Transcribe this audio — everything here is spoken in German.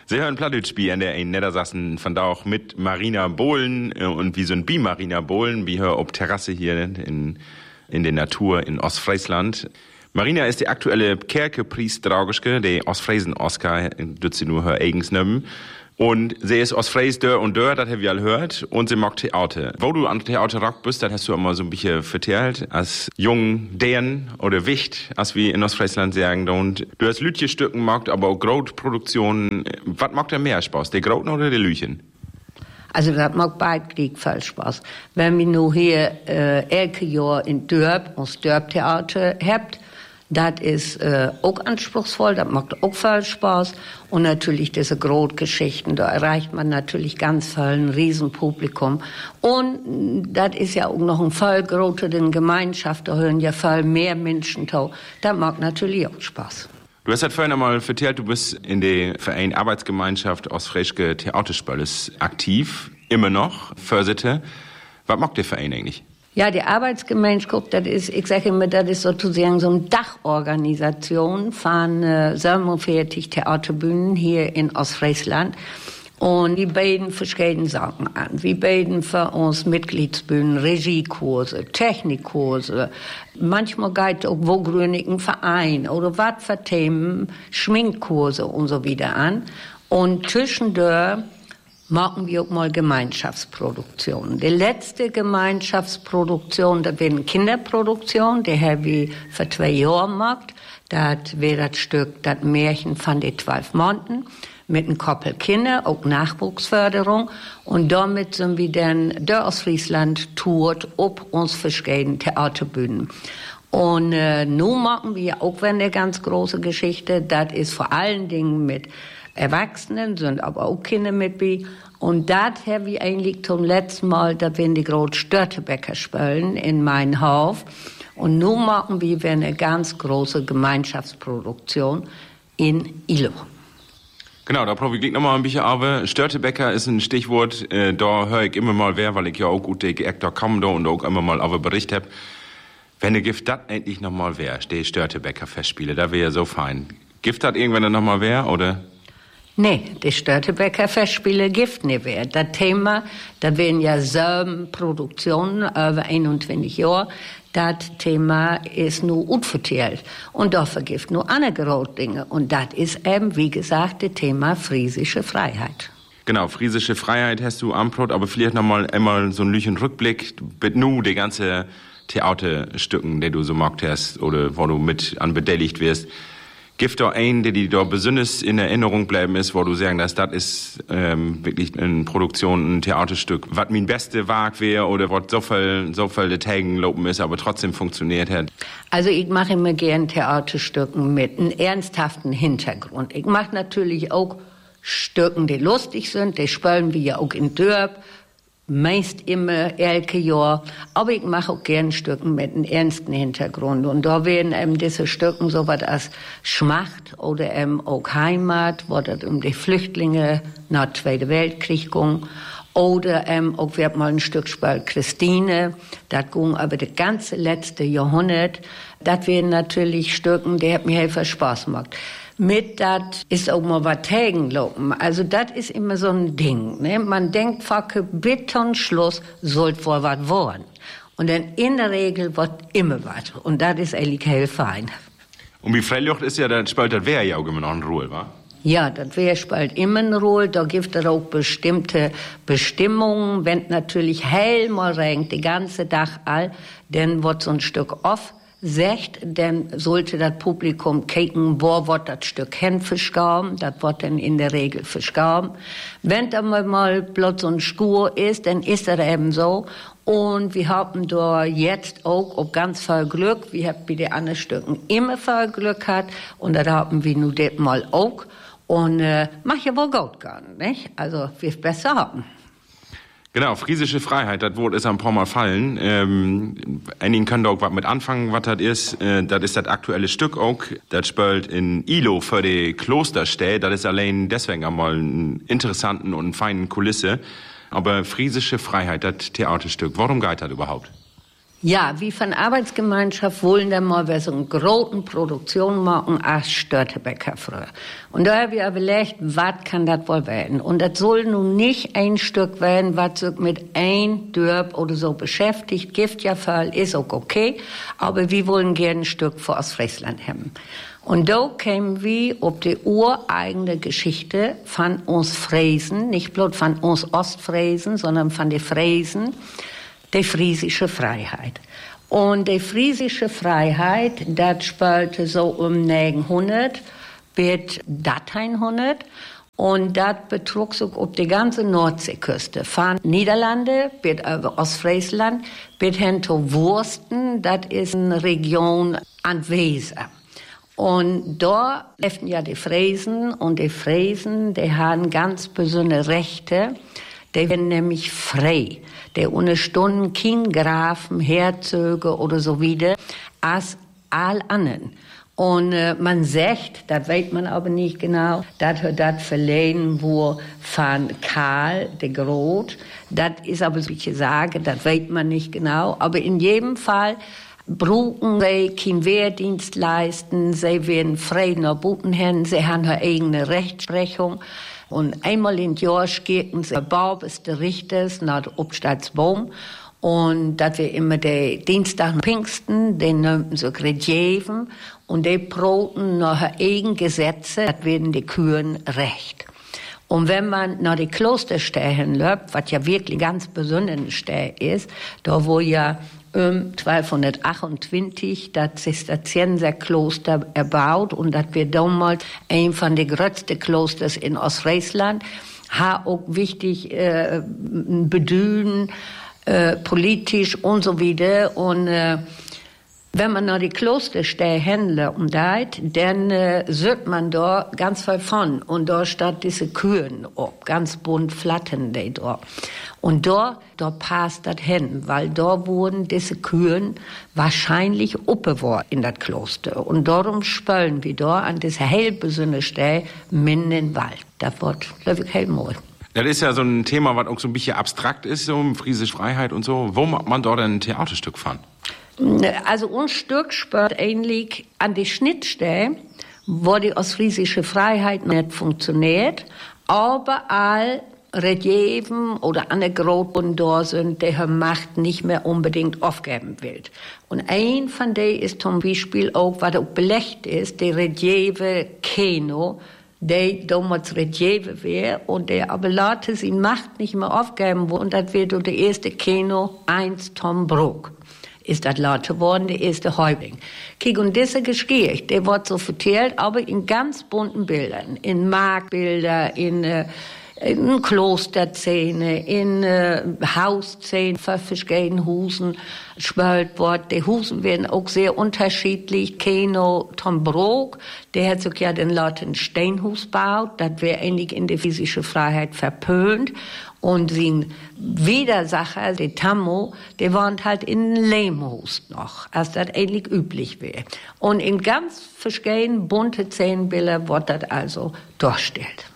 Sie hören Plattdeutsch an der in Niedersachsen von da auch mit Marina Bohlen und wie so ein Marina Bohlen, wie hier ob Terrasse hier in der Natur in Ostfriesland. Marina ist die aktuelle Kerkepriesteragische, der Ostfriesen-Oscar, dort sie nur her eigens nehmen. Und sie ist Ostfries Dörr und Dörr, das haben wir alle gehört. Und sie mag Theater. Wo du an Theater rock bist, das hast du immer so ein bisschen vertellt. Als jung Dänen oder Wicht, als wir in Ostfriesland sagen. Und du hast Lütje-Stücken mag, aber auch Grotproduktionen. Was mag der mehr Spaß? Der Groten oder der Lüchen? Also das mag beid Krieg voll Spaß. Wenn wir nur hier elke Jahr in Dörp, uns Dörp-Theater habt, das ist auch anspruchsvoll, das macht auch voll Spaß. Und natürlich diese Grotgeschichten, da erreicht man natürlich ganz voll ein Riesenpublikum. Und das ist ja auch noch ein voll große Gemeinschaft, da hören ja voll mehr Menschen zu. Das macht natürlich auch Spaß. Du hast halt vorhin einmal erzählt, du bist in der Verein Arbeitsgemeinschaft Ostfriesche Theaterspöles aktiv, immer noch, Vorsitzende. Was macht der Verein eigentlich? Ja, die Arbeitsgemeinschaft, das ist, ich sage immer, das ist sozusagen so eine Dachorganisation von 47 Theaterbühnen hier in Ostfriesland. Und wir bieten verschiedene Sachen an. Wir bieten für uns Mitgliedsbühnen, Regiekurse, Technikkurse. Manchmal geht auch wo grünigen Verein oder was für Themen, Schminkkurse und so wieder an. Und zwischendurch machen wir auch mal Gemeinschaftsproduktionen. Die letzte Gemeinschaftsproduktion, das wäre eine Kinderproduktion, die haben wir für 2 Jahre gemacht. Das wäre das Stück, das Märchen von den 12 Monaten, mit einem Koppel Kinder, auch Nachwuchsförderung. Und damit sind wir dann durch Ostfriesland tourt, ob uns verschiedene Theaterbühnen. Und nun machen wir auch eine ganz große Geschichte, das ist vor allen Dingen mit Erwachsenen, sind aber auch Kinder mit bei. Und das haben wir eigentlich zum letzten Mal, da werden die großen Störtebecker spielen in meinem Hof. Und nun machen wir eine ganz große Gemeinschaftsproduktion in Ilo. Genau, da probiere ich nochmal ein bisschen aber. Störtebecker ist ein Stichwort, da höre ich immer mal wer, weil ich ja auch gut die da komme und auch immer mal aber Bericht habe. Wenn der Gift das endlich nochmal wäre, die Störtebecker Festspiele, da wäre ja so fein. Gift das irgendwann dann nochmal wer, oder? Nee, die Störtebecker Festspiele gibt nicht mehr. Das Thema, da werden ja 7 Produktionen über 21 Jahre. Das Thema ist nur unverteilt. Und da vergift nur andere Dinge. Und das ist eben, wie gesagt, das Thema friesische Freiheit. Genau, friesische Freiheit hast du Amprot, aber vielleicht nochmal einmal so ein Lüchen Rückblick. Mit nu die ganze Theaterstücken, die du so magst hast, oder wo du mit an beteiligt wirst. Gibt da einen, der da besonders in Erinnerung bleiben ist, wo du sagen, dass das ist wirklich eine Produktion, ein Theaterstück, was mein beste Werk wäre oder was so viel Details lopen ist, aber trotzdem funktioniert hat? Also ich mache immer gern Theaterstücken mit einem ernsthaften Hintergrund. Ich mache natürlich auch Stücken, die lustig sind, die spielen wir ja auch in Dörp, meist immer elke Jahr, aber ich mache auch gern Stücken mit einem ernsten Hintergrund. Und da werden eben diese Stücken so was als Schmacht oder eben auch Heimat, wo das um die Flüchtlinge nach dem Zweiten Weltkrieg ging. Oder auch wird mal ein Stück spielt Christine, das ging aber das ganze letzte Jahrhundert. Das wären natürlich Stücken, die hat mir viel Spaß gemacht. Mit das ist auch mal was Tägenlopen. Also das ist immer so ein Ding. Ne? Man denkt, Facke, Betonschluss sollte wohl was werden. Und dann in der Regel wird immer was. Und das ist eigentlich hell fein. Und wie Freilucht ist ja, das spielt das Wehr ja auch immer noch eine Rolle, wa? Ja, das Wehr spielt immer eine Rolle. Da gibt es auch bestimmte Bestimmungen. Wenn natürlich hell mal regnet, die ganze Tag all, dann wird so ein Stück off. Dann sollte das Publikum kicken, wo wird das Stück hin verschoben. Das wird dann in der Regel verschoben. Wenn da mal bloß so ein Skur ist, dann ist das eben so. Und wir haben da jetzt auch ganz viel Glück. Wir haben bei den anderen Stücken immer viel Glück gehabt. Und das haben wir nun das mal auch. Und mach ja wohl gut gehen, nicht? Also, wir besser haben. Genau, friesische Freiheit, das Wort ist ein paar Mal fallen. Einigen können da auch was mit anfangen, was das ist. Das ist das aktuelle Stück auch. Das spielt in Ilo für die Klosterstädte. Das ist allein deswegen einmal einen interessanten und feinen Kulisse. Aber friesische Freiheit, das Theaterstück, warum geht das überhaupt? Ja, wie von Arbeitsgemeinschaft wollen wir mal so eine große Produktion machen als Störtebecker früher. Und da haben wir überlegt, was kann das wohl werden? Und das soll nun nicht ein Stück werden, was sich mit ein Dörp oder so beschäftigt. Gift ja voll, ist auch okay. Aber wir wollen gerne ein Stück für Ostfriesland haben. Und da kämen wir auf die ureigene Geschichte von uns Friesen, nicht bloß von uns Ostfriesen, sondern von den Friesen, die friesische Freiheit. Und die friesische Freiheit, das spielte so um 900 bis 1800. Und das betrug sich auf die ganze Nordseeküste. Von Niederlande bis über Ostfriesland bis hin zu Wursten, das ist eine Region an Weser. Und da lebten ja die Friesen, und die Friesen, die haben ganz besondere Rechte. Die werden nämlich frei. Der ohne Stunden kein Grafen, Herzöge oder so wieder, als all anderen. Und man sagt, das weiß man aber nicht genau, dass er das verliehen wurde von Karl de Groot. Das ist aber, wie ich sage, das weiß man nicht genau. Aber in jedem Fall brauchen sie keinen Wehrdienst leisten, sie werden frei nach Butenhen, sie haben ihre eigene Rechtsprechung. Und einmal im Jahr gehen sie Barbes des Richters nach der Obstaatsbaum. Und das wir immer der Dienstag und Pfingsten, den nehmen sie Gretjeven. Und die broten nach eigenen Gesetze, das werden die Kühen recht. Und wenn man nach die Klosterstellen läuft, was ja wirklich ganz besonders Stelle ist, da wo ja 1228 das Zisterzienserkloster erbaut, und das wird damals ein von den größten Klosters in Ostfriesland, hat auch wichtig bedühen, politisch und so wieder. Und wenn man nach die Klosterstelle Händler umdreht, dann sieht man da ganz viel von. Und da steht diese Kühen ob, ganz bunt flattern die da. Und da passt das hin, weil da wurden diese Kühen wahrscheinlich aufbewahrt in das Kloster. Und darum spülen wir da an dieser hellbesonnene Stelle mitten im Wald. Das wird, glaube ich, hellmal. Das ist ja so ein Thema, was auch so ein bisschen abstrakt ist, so friesische Freiheit und so. Wo macht man dort ein Theaterstück von? Also uns Stück spürt eigentlich an die Schnittstelle, wo die ostfriesische Freiheit nicht funktioniert, aber all Redjeven oder Anekdoten da sind, die Macht nicht mehr unbedingt aufgeben will. Und ein von denen ist zum Beispiel auch, was auch belegt ist, die Redjeve Keno, die damals Redjeve wäre und der aber Leute sie Macht nicht mehr aufgeben wollen. Und das wird der erste Keno 1 Tom Brook. Ist das laut geworden, der erste Häuptling. Kiek, und diese Geschichte, der wird so vertellt, aber in ganz bunten Bildern. In Marktbilder, in Klosterszene, in Hausszene, verschiedene Husen spült wird. Die Husen werden auch sehr unterschiedlich. Keno Tom Brook, der hat sich ja den Leuten Steinhus gebaut. Das wäre eigentlich in der physischen Freiheit verpönt. Und sein Widersacher, der Tammo, der wohnt halt in Lehmhus noch, als das eigentlich üblich wäre. Und in ganz verschiedenen bunte Szenenbilder wird das also dargestellt.